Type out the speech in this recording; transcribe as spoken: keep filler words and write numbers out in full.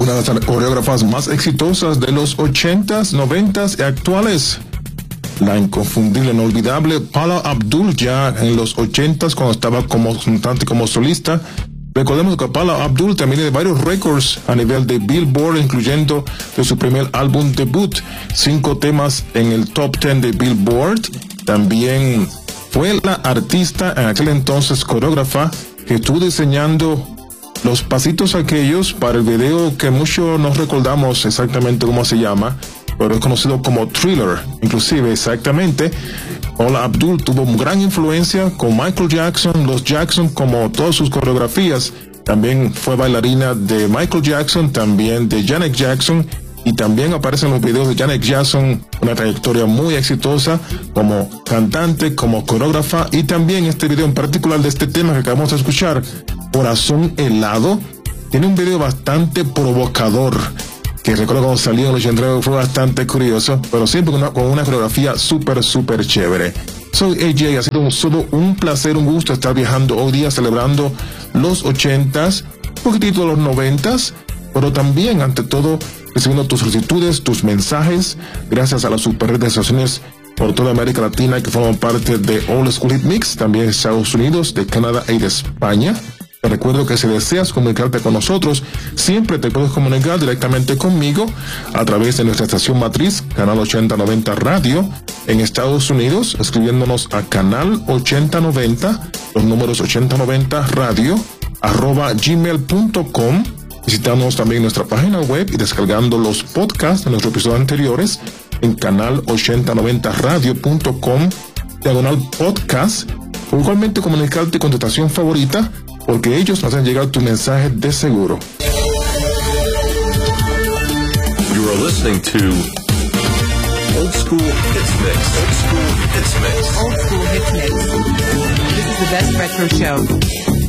una de las coreógrafas más exitosas de los ochentas, noventas y actuales. La inconfundible, inolvidable Paula Abdul, ya en los ochentas, cuando estaba como cantante, como solista. Recordemos que Paula Abdul también tiene varios récords a nivel de Billboard, incluyendo de su primer álbum debut, cinco temas en el top ten de Billboard. También fue la artista en aquel entonces coreógrafa que estuvo diseñando los pasitos aquellos para el video que muchos nos recordamos exactamente cómo se llama, pero es conocido como Thriller. Inclusive, exactamente, Paula Abdul tuvo gran influencia con Michael Jackson, los Jackson, como todas sus coreografías. También fue bailarina de Michael Jackson, también de Janet Jackson, y también aparece en los videos de Janet Jackson, una trayectoria muy exitosa como cantante, como coreógrafa, y también este video en particular de este tema que acabamos de escuchar, Corazón Helado, tiene un video bastante provocador, que recuerdo cuando salió en los ochenta fue bastante curioso, pero siempre con una, con una coreografía súper, súper chévere. Soy A J, ha sido un, solo un placer, un gusto estar viajando hoy día celebrando los ochentas, un poquitito de los noventas, pero también, ante todo, recibiendo tus solicitudes, tus mensajes, gracias a las super redes de estaciones por toda América Latina que forman parte de Old School Hit Mix, también de Estados Unidos, de Canadá y de España. Te recuerdo que si deseas comunicarte con nosotros, siempre te puedes comunicar directamente conmigo a través de nuestra estación matriz, Canal ochenta noventa Radio, en Estados Unidos, escribiéndonos a Canal ochenta noventa, los números ochenta noventa Radio, arroba gmail punto com, visitándonos también nuestra página web y descargando los podcasts de nuestros episodios anteriores en canal ochenta noventa radio punto com, diagonal podcast, o igualmente comunicarte con tu estación favorita, porque ellos nos hacen llegar tu mensaje de seguro. You are listening to Old School Hits Mix. Old School Hits Mix. Old School Hits Mix. This is the best retro show.